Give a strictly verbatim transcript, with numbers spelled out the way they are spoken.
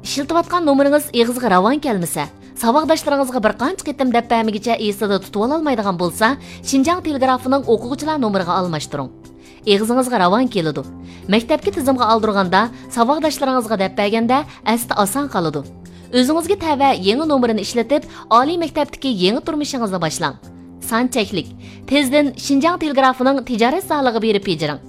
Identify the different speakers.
Speaker 1: İşiltiyotgan nomeringiz egizga ravon kelmasa, saboqdoshlaringizga bir qancha qitim deb bermigicha esida tutib ololmaydigan bo'lsa, Xinjiang telegrafining o'quvchilar nomeriga almashtiring. Egizingizga ravon keladi. Maktabga tizimga oldirganda, saboqdoshlaringizga deb berganda asli oson qoladi. O'zingizga tava yangi nomerini ishlatib, oliy maktabdagi yangi turmushingizni boshlang. Son cheklik. Tezdan Xinjiang telegrafining tijorat soliga berib bejiring.